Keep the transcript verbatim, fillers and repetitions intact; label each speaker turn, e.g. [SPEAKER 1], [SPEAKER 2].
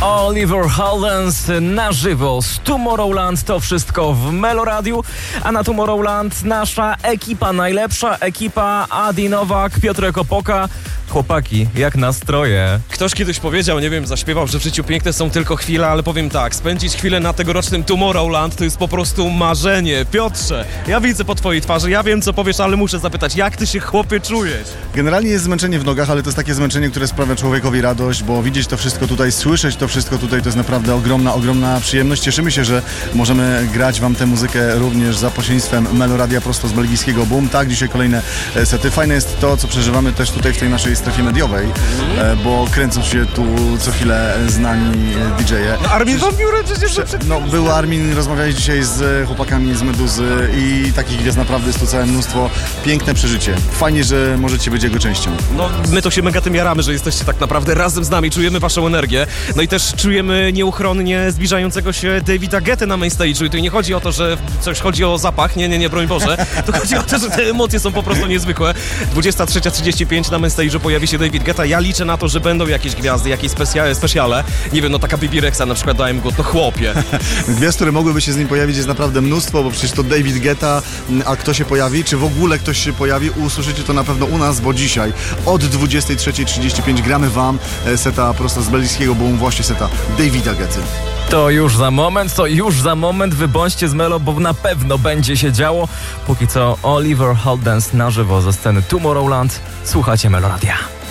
[SPEAKER 1] Oliver Heldens na żywo z Tomorrowland. To wszystko w Meloradiu. A na Tomorrowland nasza ekipa, najlepsza ekipa. Adi Nowak, Piotrek Opoka. Chłopaki, jak nastroje?
[SPEAKER 2] Ktoś kiedyś powiedział, nie wiem, zaśpiewał, że w życiu piękne są tylko chwile, ale powiem tak, spędzić chwilę na tegorocznym Tomorrowland to jest po prostu marzenie. Piotrze, ja widzę po twojej twarzy, ja wiem, co powiesz, ale muszę zapytać, jak ty się, chłopie, czujesz?
[SPEAKER 3] Generalnie jest zmęczenie w nogach, ale to jest takie zmęczenie, które sprawia człowiekowi radość, bo widzieć to wszystko tutaj, słyszeć to wszystko tutaj, to jest naprawdę ogromna, ogromna przyjemność. Cieszymy się, że możemy grać wam tę muzykę również za pośrednictwem Meloradia prosto z belgijskiego Boom. Tak, dzisiaj kolejne sety. Fajne jest to, co przeżywamy też tutaj w tej naszej strefie mediowej, mm. bo kręcą się tu co chwilę znani didżeje.
[SPEAKER 2] No, Armin Van Buuren przecież przed...
[SPEAKER 3] No, był Armin, rozmawiałeś dzisiaj z chłopakami z Meduzy i takich gwiazd naprawdę jest tu całe mnóstwo. Piękne przeżycie. Fajnie, że możecie być jego częścią.
[SPEAKER 2] No, my to się mega tym jaramy, że jesteście tak naprawdę razem z nami, czujemy waszą energię. No i też czujemy nieuchronnie zbliżającego się Davida Guetty na main stage'u i tu nie chodzi o to, że coś chodzi o zapach, nie, nie, nie, broń Boże. To chodzi o to, że te emocje są po prostu niezwykłe. dwudziesta trzecia trzydzieści pięć na main stage'u pojawi się David Guetta. Ja liczę na to, że będą jakieś gwiazdy, jakieś specja- specjale. Nie wiem, no taka Bibi Rexa na przykład, dałem go, to chłopie.
[SPEAKER 3] Gwiazd, które mogłyby się z nim pojawić, jest naprawdę mnóstwo, bo przecież to David Guetta, a kto się pojawi, czy w ogóle ktoś się pojawi, usłyszycie to na pewno u nas, bo dzisiaj od dwudziesta trzecia trzydzieści pięć gramy wam seta prosto z belgijskiego Boom, właśnie seta Davida Guetty.
[SPEAKER 1] To już za moment, to już za moment. Wy bądźcie z Melo, bo na pewno będzie się działo. Póki co Oliver Heldens na żywo ze sceny Tomorrowland. Słuchacie Meloradia.